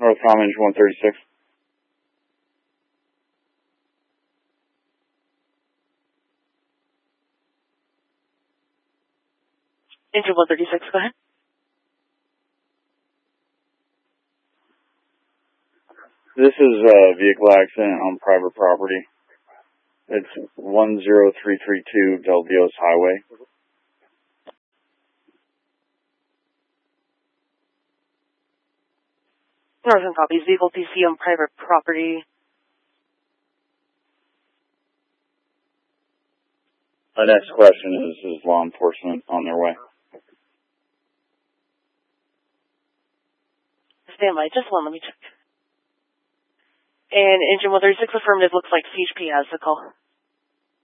Northcom engine 136. Engine 136, go ahead. This is a vehicle accident on private property. It's 10332 Del Dios Highway. Northern copies. Vehicle PC on private property. The next question is law enforcement on their way? Stand by. Just one. Let me check. And engine 136 affirmative. Looks like CHP has the call.